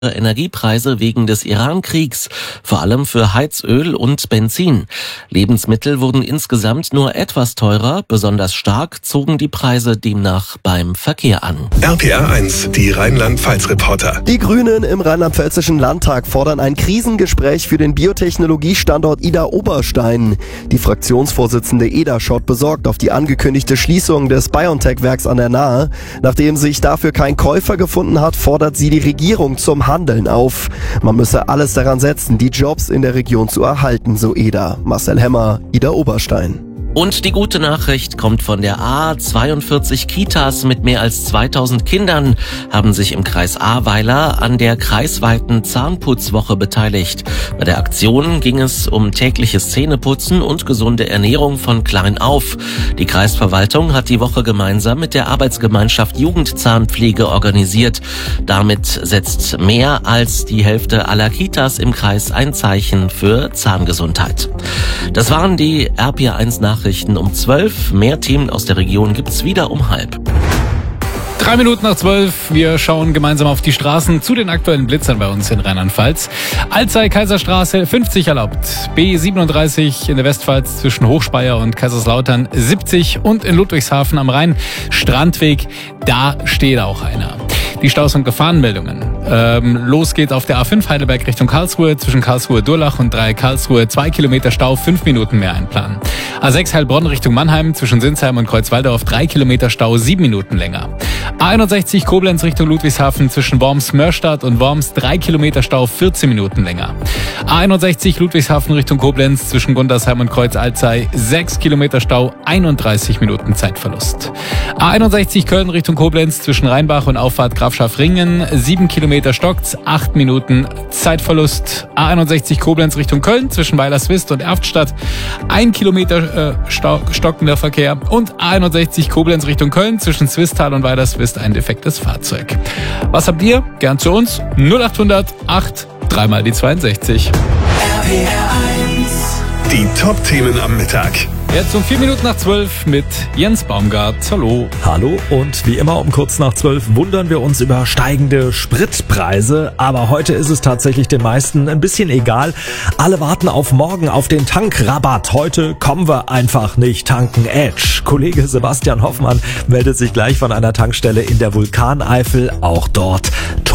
Energiepreise wegen des Iran-Kriegs, vor allem für Heizöl und Benzin. Lebensmittel wurden insgesamt nur etwas teurer, besonders stark zogen die Preise demnach beim Verkehr an. RPR 1, die Rheinland-Pfalz-Reporter. Die Grünen im Rheinland-Pfälzischen Landtag fordern ein Krisengespräch für den Biotechnologiestandort Idar-Oberstein. Die Fraktionsvorsitzende Eda schaut besorgt auf die angekündigte Schließung des BioNTech-Werks an der Nahe. Nachdem sich dafür kein Käufer gefunden hat, fordert sie die Regierung zum Handeln auf. Man müsse alles daran setzen, die Jobs in der Region zu erhalten, so Eda. Marcel Hemmer, Idar-Oberstein. Und die gute Nachricht kommt von der A. 42 Kitas mit mehr als 2000 Kindern haben sich im Kreis Ahrweiler an der kreisweiten Zahnputzwoche beteiligt. Bei der Aktion ging es um tägliches Zähneputzen und gesunde Ernährung von klein auf. Die Kreisverwaltung hat die Woche gemeinsam mit der Arbeitsgemeinschaft Jugendzahnpflege organisiert. Damit setzt mehr als die Hälfte aller Kitas im Kreis ein Zeichen für Zahngesundheit. Das waren die RPR 1 Nachrichten um 12. Mehr Themen aus der Region gibt's wieder um 12:30. 3 Minuten nach 12. Wir schauen gemeinsam auf die Straßen zu den aktuellen Blitzern bei uns in Rheinland-Pfalz. Alzey-Kaiserstraße 50 erlaubt. B37 in der Westpfalz zwischen Hochspeyer und Kaiserslautern 70 und in Ludwigshafen am Rhein Strandweg, da steht auch einer. Die Staus- und Gefahrenmeldungen. Los geht's auf der A5 Heidelberg Richtung Karlsruhe zwischen Karlsruhe-Durlach und Dreieck-Karlsruhe 2 Kilometer Stau, 5 Minuten mehr einplanen. A6 Heilbronn Richtung Mannheim zwischen Sinsheim und Kreuzwaldorf 3 Kilometer Stau, 7 Minuten länger. A61 Koblenz Richtung Ludwigshafen zwischen Worms-Mörstadt und Worms 3 Kilometer Stau, 14 Minuten länger. A61 Ludwigshafen Richtung Koblenz zwischen Gundersheim und Kreuz-Alzey 6 Kilometer Stau, 31 Minuten Zeitverlust. A61 Köln Richtung Koblenz zwischen Rheinbach und Auffahrt Grafschaft-Ringen 7 Kilometer stockt's, 8 Minuten Zeitverlust. A61 Koblenz Richtung Köln zwischen Weilerswist und Erftstadt 1 Kilometer stockender Verkehr und A61 Koblenz Richtung Köln zwischen Zwistal und Weilerswist ein defektes Fahrzeug. Was habt ihr? Gern zu uns 0800 8 3 mal die 62. RPR 1, die Top-Themen am Mittag. Jetzt um 4 Minuten nach 12 mit Jens Baumgart. Hallo. Hallo, und wie immer um kurz nach 12 wundern wir uns über steigende Spritpreise. Aber heute ist es tatsächlich den meisten ein bisschen egal. Alle warten auf morgen auf den Tankrabatt. Heute kommen wir einfach nicht tanken. Edge. Kollege Sebastian Hoffmann meldet sich gleich von einer Tankstelle in der Vulkaneifel. Auch dort